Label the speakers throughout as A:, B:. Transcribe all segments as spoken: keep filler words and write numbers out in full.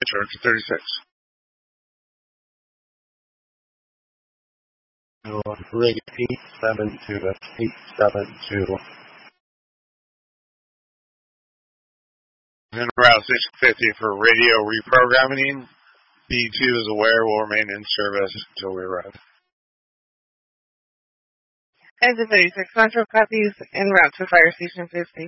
A: Church thirty-six.
B: Rig eight seven two, that's eight seven two.
A: And route six fifty for radio reprogramming. B two is aware will remain in service until we arrive.
C: Engine thirty-six, Metro copies en route to Fire Station fifty.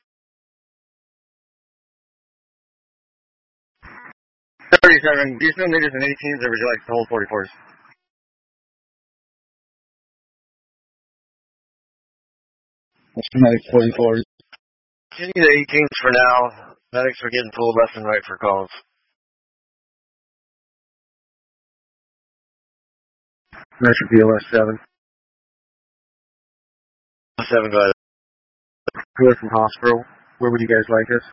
B: thirty-seven, do you still need us in eighteens or would you like to hold forty-fours?
D: Medic forty-fours.
B: You need the eighteens for now. Medics are getting pulled left and right for calls. Metro P O S seven. seven, go ahead. We're from hospital. Where would you guys like us?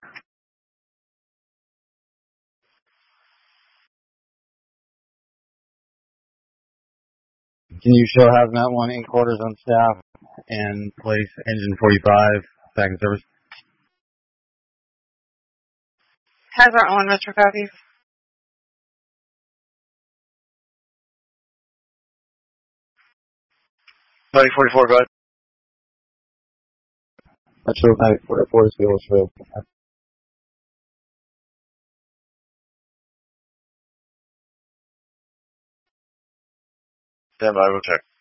D: Can you show Hazmat one in quarters on staff and place engine forty-five back in service?
C: Hazmat one, Metro copies.
B: Buddy forty-four, go ahead.
D: Metro forty-four is the show.
B: Stand by, we'll check.